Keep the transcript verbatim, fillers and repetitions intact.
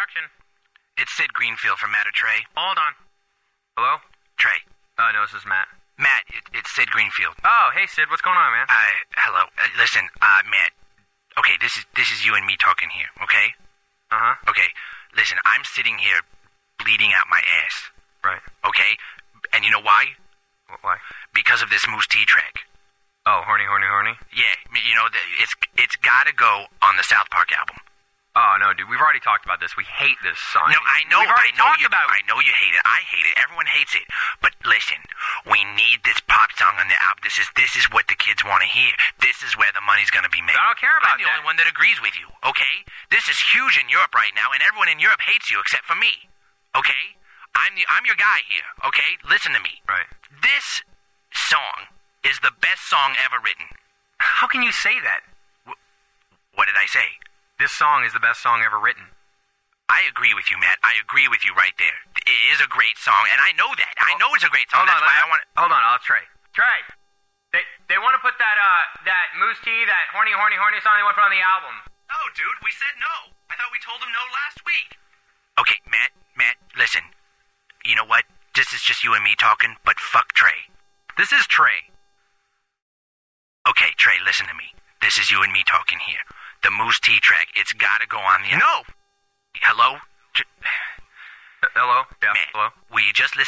action. It's Sid Greenfield from Matt or Trey. Hold on. Hello? Trey. Uh, no, this is Matt. Matt, it, it's Sid Greenfield. Oh, hey, Sid. What's going on, man? Uh, hello. Uh, listen, uh, Matt. Okay, this is this is you and me talking here, okay? Uh-huh. Okay, listen, I'm sitting here bleeding out my ass. Right. Okay? And you know why? Why? Because of this Moose T track. Oh, horny, horny, horny? Yeah, you know, it's it's gotta go on the South Park album. Oh, no, dude, we've already talked about this. We hate this song. No, I know, we've already I know talked you about do. I know you hate it. I hate it. Everyone hates it. But listen, we need this pop song on the album. This is this is what the kids want to hear. This is where the money's gonna be made. I don't care about I'm the that. only one that agrees with you, okay? This is huge in Europe right now, and everyone in Europe hates you except for me, okay? I'm the, I'm your guy here, okay? Listen to me. Right. This song is the best song ever written. How can you say that? W- what did I say? This song is the best song ever written. I agree with you, Matt. I agree with you right there. It is a great song, and I know that. I know it's a great song. Hold That's on, why I, I want. Hold on, I'll Trey. Trey, they they want to put that uh that Moose T, that horny, horny, horny song they want to put on the album. Oh, dude, we said no. I thought we told them no last week. Okay, Matt. Matt, listen. You know what? This is just you and me talking, but fuck Trey. This is Trey. Okay, Trey, listen to me. This is you and me talking here. The Moose T track, it's gotta go on the... No! Hello? Uh, hello? Yeah, Matt, hello? will you just listen